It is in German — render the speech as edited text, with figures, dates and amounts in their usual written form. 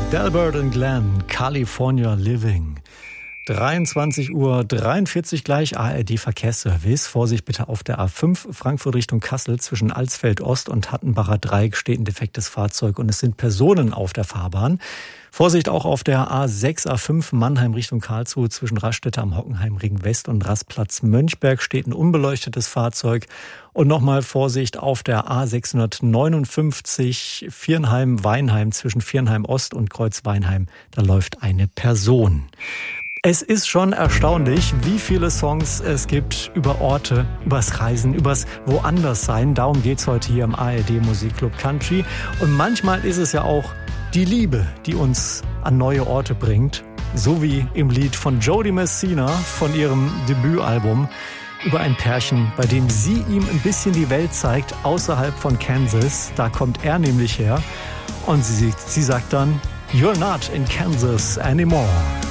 Delbert and Glenn, California Living. 23:43 Uhr gleich, ARD Verkehrsservice. Vorsicht bitte auf der A5 Frankfurt Richtung Kassel. Zwischen Alsfeld Ost und Hattenbacher Dreieck steht ein defektes Fahrzeug und es sind Personen auf der Fahrbahn. Vorsicht auch auf der A6, A5 Mannheim Richtung Karlsruhe. Zwischen Raststätte am Hockenheimring West und Rastplatz Mönchberg steht ein unbeleuchtetes Fahrzeug. Und nochmal Vorsicht auf der A659 Viernheim-Weinheim zwischen Viernheim Ost und Kreuz-Weinheim. Da läuft eine Person. Es ist schon erstaunlich, wie viele Songs es gibt über Orte, übers Reisen, übers Woanderssein. Darum geht's heute hier im ARD Musikclub Country. Und manchmal ist es ja auch die Liebe, die uns an neue Orte bringt. So wie im Lied von Jody Messina von ihrem Debütalbum über ein Pärchen, bei dem sie ihm ein bisschen die Welt zeigt, außerhalb von Kansas. Da kommt er nämlich her. Und sie sagt dann, "You're not in Kansas anymore."